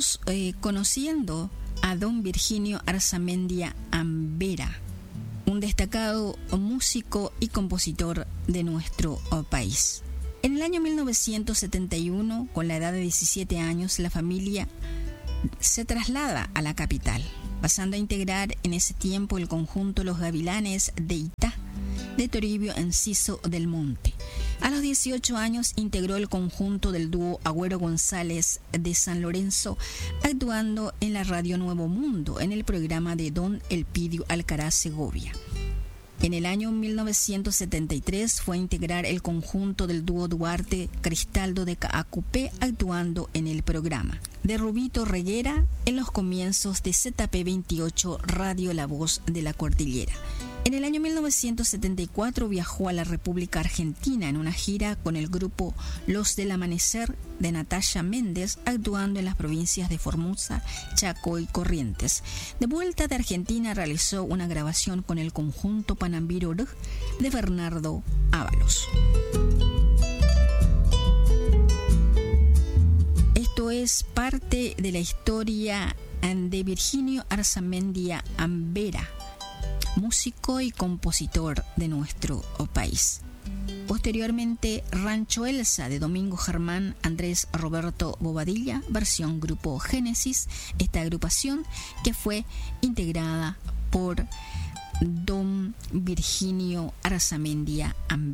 Estamos conociendo a don Virginio Arzamendia Ambera, un destacado músico y compositor de nuestro país. En el año 1971, con la edad de 17 años, la familia se traslada a la capital, pasando a integrar en ese tiempo el conjunto Los Gavilanes de Itá, de Toribio Enciso del Monte. A los 18 años integró el conjunto del dúo Agüero González de San Lorenzo, actuando en la radio Nuevo Mundo en el programa de don Elpidio Alcaraz Segovia. En el año 1973 fue a integrar el conjunto del dúo Duarte Cristaldo de Caacupé, actuando en el programa de Rubito Reguera en los comienzos de ZP28 Radio La Voz de la Cordillera. En el año 1974 viajó a la República Argentina en una gira con el grupo Los del Amanecer de Natalia Méndez, actuando en las provincias de Formosa, Chaco y Corrientes. De vuelta de Argentina realizó una grabación con el conjunto Panambiro de Bernardo Ábalos. Esto es parte de la historia de Virginio Arzamendia Ambera, músico y compositor de nuestro país. Posteriormente, Rancho Elsa de Domingo Germán Andrés Roberto Bobadilla, versión Grupo Génesis, esta agrupación que fue integrada por don Virginio Arzamendia Ambera.